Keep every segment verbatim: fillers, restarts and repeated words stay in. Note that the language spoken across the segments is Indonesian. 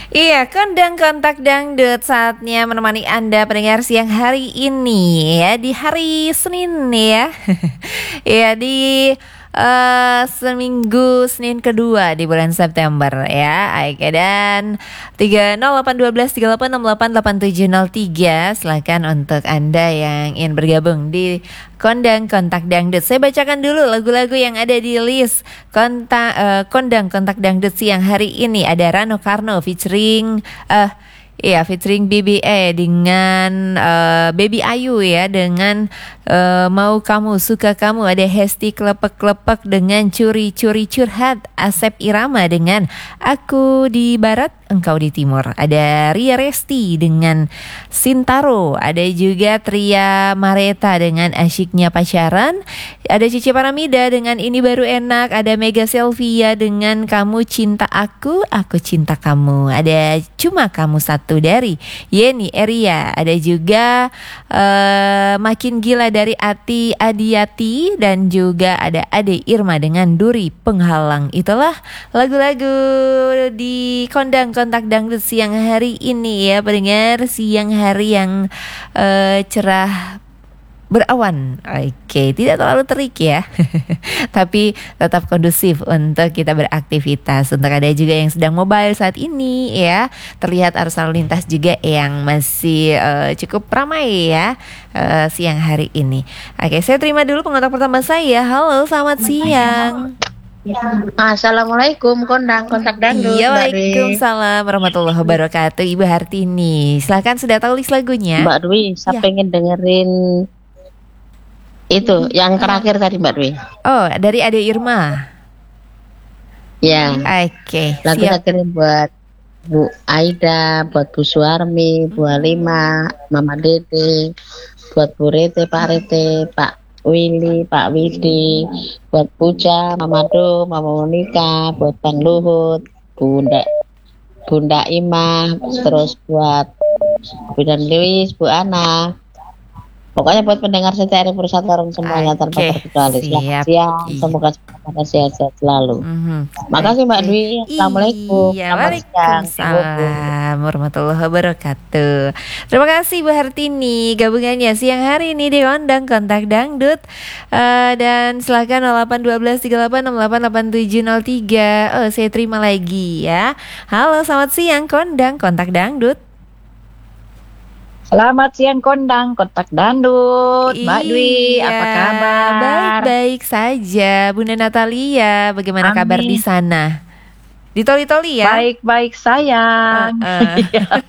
Iya, kondang kontak dangdut saatnya menemani Anda pendengar siang hari ini ya di hari Senin ya. Ya di eh, seminggu Senin kedua di bulan September ya. Oke dan tiga nol delapan satu dua tiga delapan enam delapan delapan tujuh nol tiga. Silakan untuk Anda yang ingin bergabung di Kondang Kontak Dangdut. Saya bacakan dulu lagu-lagu yang ada di list kontak eh, Kondang Kontak Dangdut siang hari ini. Ada Rano Karno featuring eh Iya, featuring B B E dengan eh, Baby Ayu ya, dengan eh, Mau Kamu Suka Kamu. Ada Hesti Klepek-Klepek dengan Curi-Curi Curhat. Asep Irama dengan Aku di Barat Engkau di Timur. Ada Ria Resti dengan Sintaro. Ada juga Tria Mareta dengan Asyiknya Pacaran. Ada Cici Paramida dengan Ini Baru Enak. Ada Mega Selvia dengan Kamu Cinta Aku, Aku Cinta Kamu. Ada Cuma Kamu Satu dari Yeni Eria. Ada juga uh, Makin Gila dari Ati Adiati. Dan juga ada Ade Irma dengan Duri Penghalang. Itulah lagu-lagu di Kondang Kontak Dangdut siang hari ini ya pendengar. Siang hari yang uh, cerah berawan. Oke, tidak terlalu terik ya. Tapi tetap kondusif untuk kita beraktivitas. Untuk ada juga yang sedang mobile saat ini ya. Terlihat arus lalu lintas juga yang masih uh, cukup ramai ya uh, siang hari ini. Oke, saya terima dulu pengontak pertama saya. Halo, selamat siang. Assalamualaikum, Kondang Kontak Dangdut. Iya, waalaikumsalam warahmatullahi wabarakatuh. Ibu Hartini, silakan sudah tahu list lagunya? Mbak Dwi, saya ya. pengen dengerin itu yang terakhir tadi Mbak Dwi. Oh, dari Ade Irma. Ya. Oke. Lagu saya kirim buat Bu Aida, buat Bu Suarmi, Bu Halima, Mama Dede, buat Bu Rete, Pak Rete, Pak Willy, Pak Widi, buat Puja, Mama Do, Mama Monika, buat Bang Luhut, Bunda Bunda Imah, terus buat Bu dan Lewis, Bu Ana. Pokoknya buat pendengar setia R P satu orang semuanya tanpa terkecuali. Selamat siang, semoga semuanya sehat-sehat selalu. Mm-hmm. Makasih Mbak Dwi. Assalamualaikum. Iya, waalaikumsalam warahmatullahi wabarakatuh. Terima kasih Bu Hartini gabungannya siang hari ini di Kondang Kontak Dangdut. Uh, dan silakan nol delapan satu dua tiga delapan enam delapan delapan tujuh nol tiga. Oh, saya terima lagi ya. Halo, selamat siang Kondang Kontak Dangdut. Selamat siang Kondang Kontak Dangdut, Mbak Dwi, iya, apa kabar? Baik-baik saja, Bunda Natalia, bagaimana Amin. Kabar di sana? Di Toli-Toli ya? Baik-baik sayang. Uh, uh.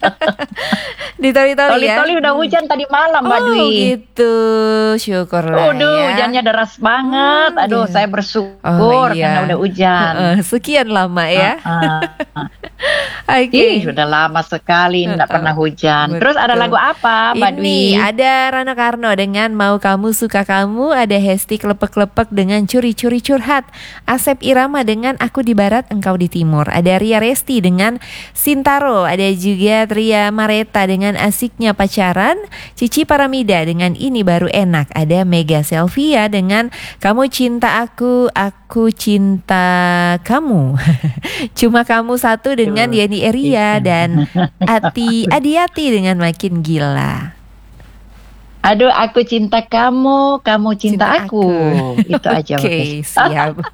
Di Toli-Toli ya? Toli-Toli udah hujan tadi malam Mbak oh, Dwi. Oh gitu, syukurlah Aduh, ya. Hujannya deras banget. Hmm, Aduh, iya. Saya bersyukur oh, iya. Karena udah hujan. Uh, uh, sekian lama ya. Uh, uh, uh. Oke, okay. Sudah lama sekali nggak uh, uh, pernah hujan. Betul. Terus ada lagu apa, Mbak Ini Dwi? ada Rano Karno dengan Mau Kamu Suka Kamu. Ada Hesti Klepek-Klepek dengan Curi-Curi Curhat. Asep Irama dengan Aku di Barat Engkau di Timur. Ada Ria Resti dengan Sintaro. Ada juga Tria Mareta dengan Asiknya Pacaran. Cici Paramida dengan Ini Baru Enak. Ada Mega Selvia dengan Kamu Cinta Aku, Aku Cinta Kamu. Cuma Kamu Satu dengan Yeni Eria. Dan Ati Adiati dengan Makin Gila. Aduh, aku cinta kamu, kamu cinta, cinta aku. aku. Itu aja. Oke, okay, siap. Oke.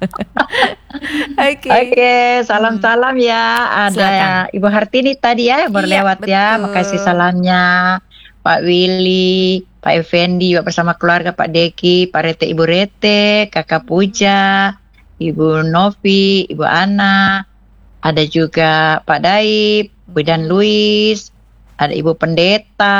Oke, okay. okay, salam-salam ya. Ada ya, Ibu Hartini tadi ya, berlewat iya, ya. Makasih salamnya. Pak Willy, Pak Effendi juga bersama keluarga, Pak Deki, Pak Rete, Ibu Rete, Kakak Puja, Ibu Novi, Ibu Ana. Ada juga Pak Daib, Bu dan Luis, ada Ibu Pendeta.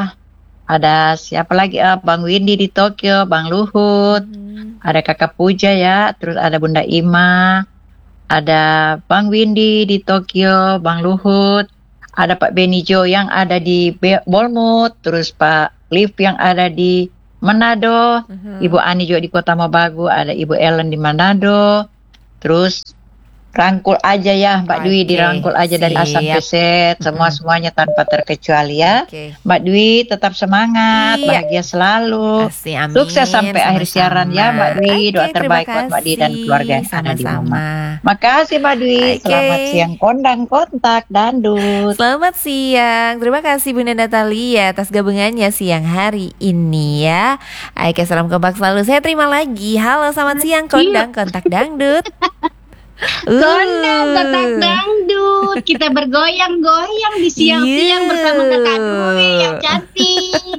Ada siapa lagi? Uh, Bang Windy di Tokyo, Bang Luhut, hmm. ada Kakak Puja ya, terus ada Bunda Ima, ada Bang Windy di Tokyo, Bang Luhut, ada Pak Benijo yang ada di Bolmut, terus Pak Liv yang ada di Manado, uh-huh. Ibu Ani juga di Kota Mabagu, ada Ibu Ellen di Manado, terus rangkul aja ya Mbak Oke, Dwi, dirangkul aja dari A sampai Z, semua semuanya tanpa terkecuali ya. Oke. Mbak Dwi tetap semangat, Iya. bahagia selalu. Pasti, amin. Sukses sampai Sama-sama. akhir siaran ya Mbak Dwi. Oke, Doa terima terbaik buat Mbak Dwi dan kasih. keluarga yang ada di rumah. Sama-sama. Makasih Mbak Dwi. Oke. Selamat siang kondang kontak dandut. Selamat siang. Terima kasih Bunda Natalia atas gabungannya siang hari ini ya. Oke, salam kompak selalu. Saya terima lagi. Halo, selamat siang kondang kontak dangdut. Kondang Uh. kontak dangdut. Kita bergoyang-goyang di siang-siang Yuh. bersama kakak Dwi yang cantik.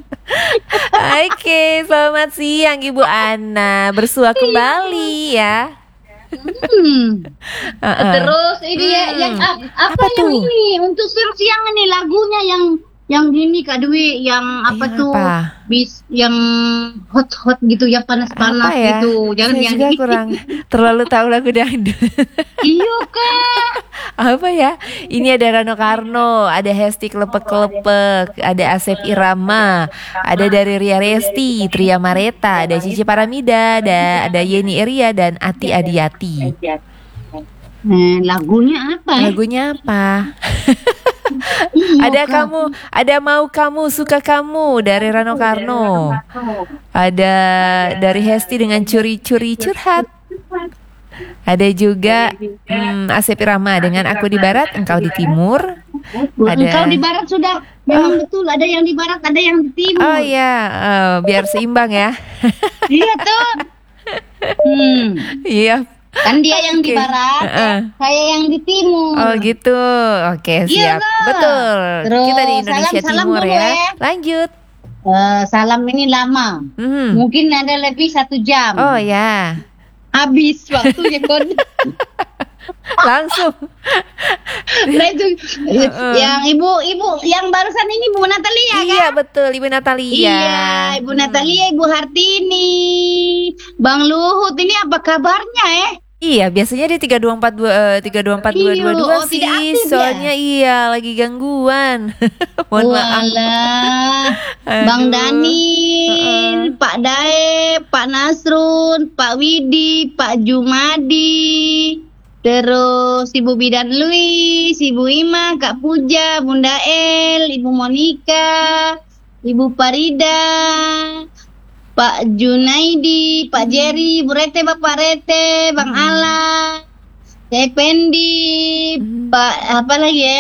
Oke, selamat siang Ibu Ana. Bersua kembali ya. Hmm. Uh-uh. Terus ini ya, Hmm. yang ap- apa, Apa yang tuh? ini untuk siang-siang ini lagunya yang yang gini Kak Dwi, yang apa Yang tuh? apa? Bis yang hot-hot gitu, yang panas-panas Apa ya? gitu. Jangan Saya yang juga ini. kurang terlalu tahu lagu dangdut. Iya Kak. Apa ya? Ini ada Rano Karno, ada Hesti Klepek-Klepek, ada Asep Irama, ada dari Ria Resti, Tria Mareta, ada Cici Paramida, ada ada Yeni Iria dan Ati Adiati. Nah, lagunya apa ya? Lagunya apa? Iya, Ada Kak. kamu, ada mau kamu, suka kamu dari Rano Karno. Ada dari Hesti dengan curi-curi curhat. Ada juga hmm, Asep Irama dengan Aku di Barat, Engkau di Timur. Ada- Engkau di barat sudah. Memang betul, ada yang di barat, ada yang di timur. Oh iya, eh, biar seimbang ya. Iya tuh. Hmm. Iya. Kan dia yang di Oke. barat, Heeh. saya yang di timur. Oh gitu. Oke, Iya, siap. Kak. Betul. Terus, Kita di Indonesia salam-salam Timur dulu, ya. ya. Lanjut. Eh, salam ini lama. Hmm. Mungkin ada lebih satu jam. Oh ya. Habis waktunya kon. Langsung. Nah itu Heeh. yang ibu ibu yang barusan ini Bu Natalia kan? Iya betul, Ibu Natalia. Iya, Ibu Natalia, Ibu Hartini, Bang Luhut, ini apa kabarnya eh? Iya, biasanya di tiga dua empat dua eh, tiga dua empat dua dua Iya, dua oh, tidak sih. aktif ya? Soalnya iya lagi gangguan. Mohon maaf. Walah, Aduh. Bang Danin, Heeh. Pak Dae, Pak Nasrun, Pak Widi, Pak Jumadi, terus Ibu Bidan Luis, Ibu Ima, Kak Puja, Bunda El, Ibu Monika, Ibu Farida, Pak Junaidi, Pak Jerry, Bu Rete, Bapak Rete, Bang Ala, Cek Pendi, Hmm. Pak apa lagi ya?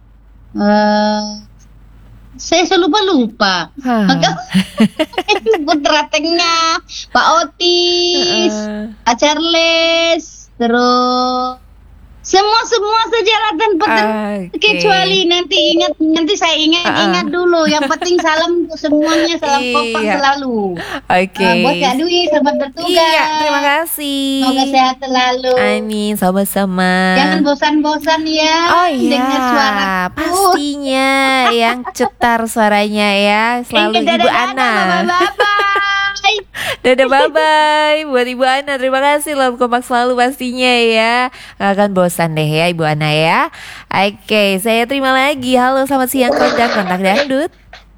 Eh, saya selalu lupa lupa. Hah. Maka putra tengah, Pak Otis, Heeh. Pak Charles, terus semua semua sejarah tanpa ter- Oke. kecuali nanti ingat nanti saya ingat Ah, ah. ingat dulu. Yang penting salam untuk semuanya, salam kompak Iya. selalu. Oke. Nah, buat Kak Dwi selamat bertugas. Iya, terima kasih. Semoga sehat selalu. Amin, sama-sama. Jangan bosan-bosan ya Oh iya, dengar suara. pastinya yang cetar suaranya ya, selalu Ibu Ana. Bye-bye. Dadah, bye-bye buat Ibu Ana. Terima kasih loh, kompak selalu pastinya ya. Gak akan bosan deh ya Ibu Ana ya. Oke, saya terima lagi. Halo, selamat siang kondang kontak dangdut.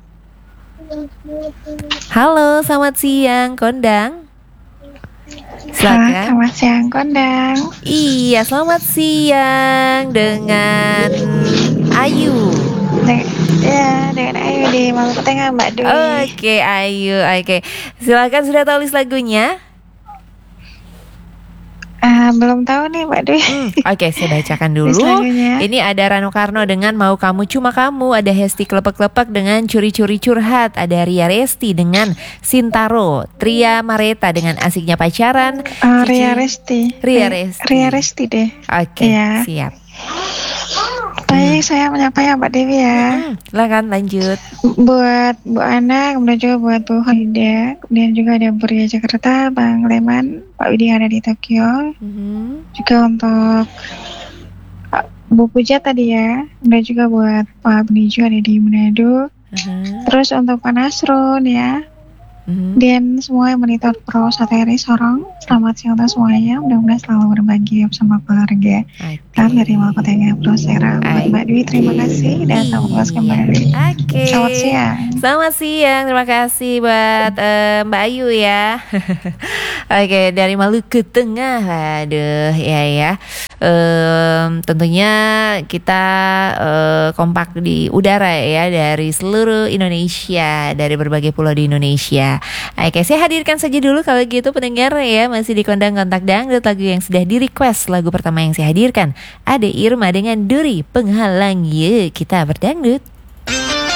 Halo, selamat siang kondang. Halo, Silakan. selamat siang kondang. Iya, selamat siang dengan Ayu. De- ya, dengan Ayu di Maluku Tengah, Mbak Dwi. Oke, Ayu. Oke, silakan, sudah tahu list lagunya? Ah, belum tahu nih, Mbak Dwi. Hmm, Oke, saya bacakan dulu. List lagunya. Ini ada Rano Karno dengan Mau Kamu Cuma Kamu, ada Hesti Klepek-Klepek dengan Curi-Curi Curhat, ada Ria Resti dengan Sintaro, Tria Mareta dengan Asiknya Pacaran, Ah, Cici- Ria Resti. Ria Eh, Resti. Ria Resti deh. Oke, Iya. siap. Baik, saya menyapa ya Mbak Dewi ya. Hmm, silakan lanjut. Buat Bu Ana, kemudian juga buat Bu Hida, kemudian juga ada Bu Ria Jakarta, Bang Leman, Pak Widi yang ada di Tokyo, Mhm. juga untuk ah, Bu Puja tadi ya, kemudian juga buat Pak Benijo ada di Manado, Mhm. terus untuk Pak Nasrun ya, Mhm. dan semua yang monitor Pro satu R I Sorong, selamat siang untuk semuanya, mudah-mudahan selalu berbagi bersama keluarga. Oke. Salam dari Maluku Tengah Pro Sera. Buat Baik. Mbak Dwi terima kasih dan selamat bertugas kembali. Oke. Selamat siang. Selamat siang, terima kasih buat eh, Mbak Ayu ya. Oke, dari Maluku Tengah. Aduh, ya ya. um, tentunya kita uh, kompak di udara ya dari seluruh Indonesia, dari berbagai pulau di Indonesia. Oke, saya hadirkan saja dulu kalau gitu pendengar ya, masih di Kondang Kontak Dangdut, lagu yang sudah di request. Lagu pertama yang saya hadirkan Ade Irma dengan Duri Penghalang. Ye, kita berdangdut.